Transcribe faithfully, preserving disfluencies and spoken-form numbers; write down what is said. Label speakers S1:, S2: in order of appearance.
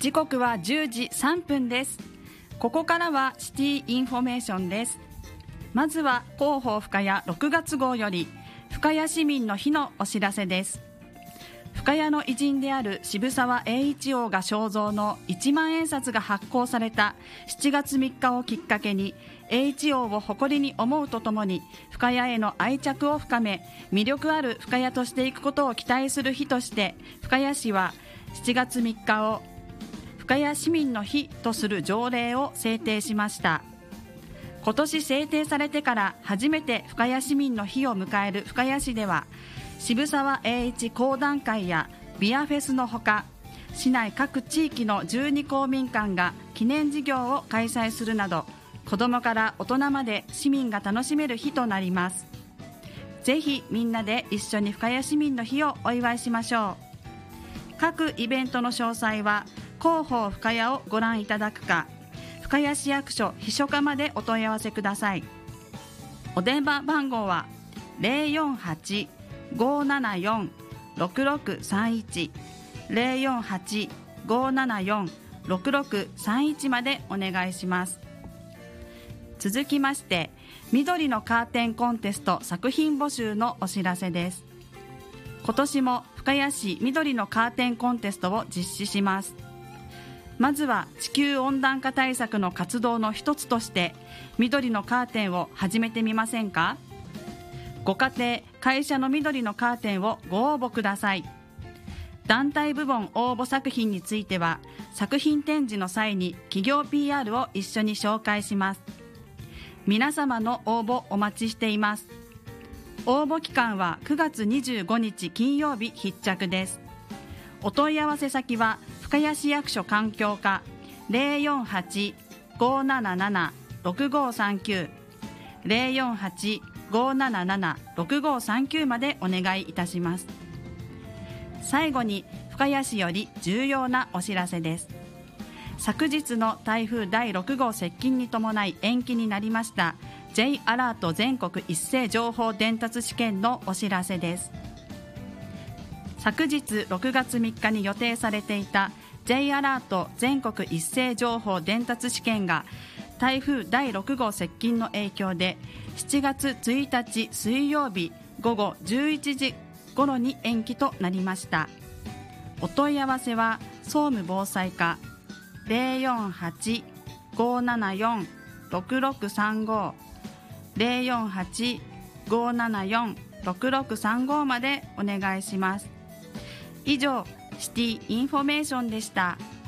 S1: 時刻はじゅうじさんぷんです。ここからはシティインフォメーションです。まずは広報深谷ろくがつ号より深谷市民の日のお知らせです。深谷の偉人である渋沢栄一郎が肖像のいちまんえん札が発行されたしちがつみっかをきっかけに、栄一郎を誇りに思うとともに深谷への愛着を深め、魅力ある深谷としていくことを期待する日として、深谷市はしちがつみっかを深谷市民の日とする条例を制定しました。今年制定されてから初めて深谷市民の日を迎える深谷市では、渋沢栄一講談会やビアフェスのほか、市内各地域のじゅうに公民館が記念事業を開催するなど、子どもから大人まで市民が楽しめる日となります。ぜひみんなで一緒に深谷市民の日をお祝いしましょう。各イベントの詳細は広報深谷をご覧いただくか、深谷市役所秘書課までお問い合わせください。お電話番号は ゼロよんはち ごーななよん ろくろくさんいち ゼロよんはち ごーななよん ろくろくさんいちまでお願いします。続きまして、緑のカーテンコンテスト作品募集のお知らせです。今年も深谷市緑のカーテンコンテストを実施します。まずは地球温暖化対策の活動の一つとして緑のカーテンを始めてみませんか。ご家庭、会社の緑のカーテンをご応募ください。団体部門応募作品については作品展示の際に企業 ピーアール を一緒に紹介します。皆様の応募お待ちしています。応募期間はくがつにじゅうごにち金曜日必着です。お問い合わせ先は深谷市役所環境課 ゼロよんはち ごーなななな ろくごーさんきゅう ゼロよんはち ごーなななな ろくごーさんきゅうまでお願いいたします。最後に深谷市より重要なお知らせです。昨日の台風だいろくごう接近に伴い延期になりました J アラート全国一斉情報伝達試験のお知らせです。昨日ろくがつみっかに予定されていた J アラート全国一斉情報伝達試験が台風だいろくごう接近の影響でしちがつついたち水曜日ごごじゅういちじ頃に延期となりました。お問い合わせは総務防災課 ゼロよんはち ごーななよん ろくろくさんご ゼロよんはち ごーななよん ろくろくさんごまでお願いします。以上、シティインフォメーションでした。